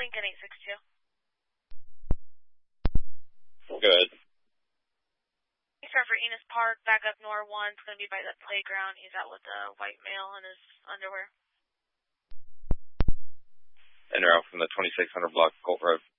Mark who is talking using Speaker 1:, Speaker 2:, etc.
Speaker 1: Lincoln 862.
Speaker 2: Good.
Speaker 1: He's starting for Enos Park, back up Nor 1. It's going to be by the playground. He's out with a white male in his underwear.
Speaker 2: En route from the 2600 block, Colt Road.